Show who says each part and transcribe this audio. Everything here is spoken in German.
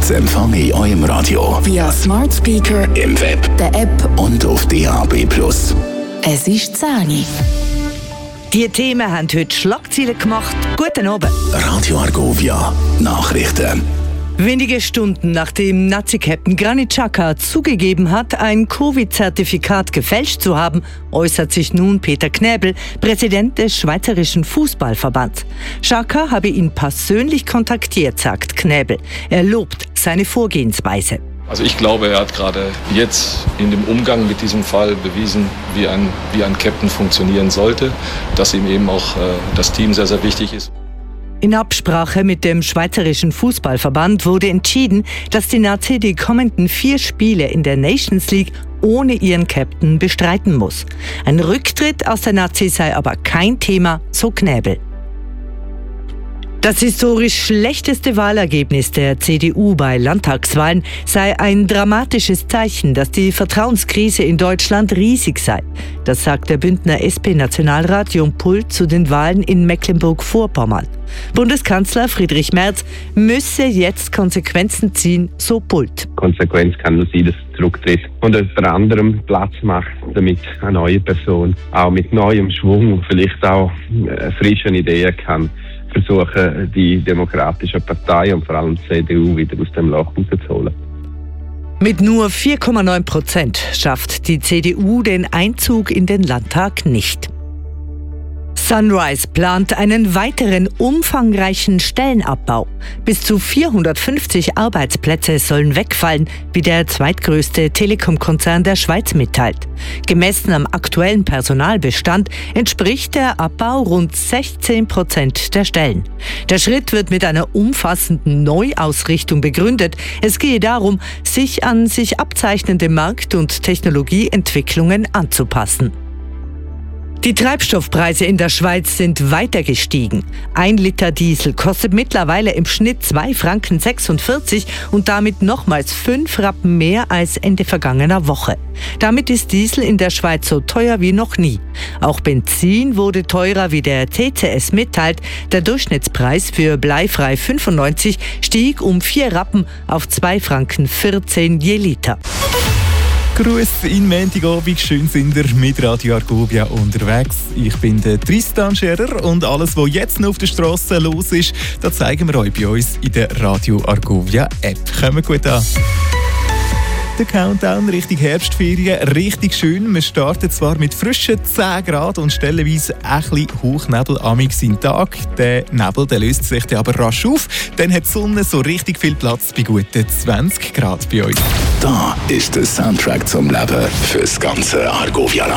Speaker 1: zu empfangen in eurem Radio.
Speaker 2: Via Smart Speaker,
Speaker 1: Im Web,
Speaker 2: der App
Speaker 1: und auf DAB+.
Speaker 2: Es ist 10.
Speaker 3: Die Themen haben heute Schlagzeilen gemacht. Guten Abend.
Speaker 1: Radio Argovia, Nachrichten.
Speaker 3: Wenige Stunden nachdem Nazi-Captain Granit Xhaka zugegeben hat, ein Covid-Zertifikat gefälscht zu haben, äußert sich nun Peter Knäbel, Präsident des Schweizerischen Fußballverbands. Xhaka habe ihn persönlich kontaktiert, sagt Knäbel. Er lobt seine Vorgehensweise.
Speaker 4: Also ich glaube, er hat gerade jetzt in dem Umgang mit diesem Fall bewiesen, wie ein Captain funktionieren sollte, dass ihm eben auch das Team sehr, sehr wichtig ist.
Speaker 3: In Absprache mit dem Schweizerischen Fußballverband wurde entschieden, dass die Nazi die kommenden 4 Spiele in der Nations League ohne ihren Captain bestreiten muss. Ein Rücktritt aus der Nazi sei aber kein Thema, so Knäbel. Das historisch schlechteste Wahlergebnis der CDU bei Landtagswahlen sei ein dramatisches Zeichen, dass die Vertrauenskrise in Deutschland riesig sei. Das sagt der Bündner SP-Nationalrat Jung Pult zu den Wahlen in Mecklenburg-Vorpommern. Bundeskanzler Friedrich Merz müsse jetzt Konsequenzen ziehen, so Pult.
Speaker 5: Konsequenz kann nur sein, dass er zurücktritt und jemand anderem Platz macht, damit eine neue Person auch mit neuem Schwung und vielleicht auch frischen Ideen kann versuchen, die demokratischen Parteien und vor allem die CDU wieder aus dem Loch rauszuholen.
Speaker 3: Mit nur 4,9% schafft die CDU den Einzug in den Landtag nicht. Sunrise plant einen weiteren umfangreichen Stellenabbau. Bis zu 450 Arbeitsplätze sollen wegfallen, wie der zweitgrößte Telekom-Konzern der Schweiz mitteilt. Gemessen am aktuellen Personalbestand entspricht der Abbau rund 16% der Stellen. Der Schritt wird mit einer umfassenden Neuausrichtung begründet. Es gehe darum, sich an sich abzeichnende Markt- und Technologieentwicklungen anzupassen. Die Treibstoffpreise in der Schweiz sind weiter gestiegen. 1 Liter Diesel kostet mittlerweile im Schnitt 2,46 Franken und damit nochmals 5 Rappen mehr als Ende vergangener Woche. Damit ist Diesel in der Schweiz so teuer wie noch nie. Auch Benzin wurde teurer, wie der TCS mitteilt. Der Durchschnittspreis für bleifrei 95 stieg um 4 Rappen auf 2,14 Franken je Liter.
Speaker 6: Grüß in Montagabend, schön sind ihr mit Radio Argovia unterwegs. Ich bin der Tristan Scherer und alles, was jetzt noch auf der Straße los ist, das zeigen wir euch bei uns in der Radio Argovia App. Kommen gut an. Der Countdown Richtung Herbstferien, richtig schön. Wir starten zwar mit frischen 10 Grad und stellenweise ein bisschen Hauchnebel amix in Tag. Der Nebel löst sich dann aber rasch auf. Dann hat die Sonne so richtig viel Platz bei guten 20 Grad bei uns.
Speaker 1: Da ist der Soundtrack zum Leben fürs ganze Argovia.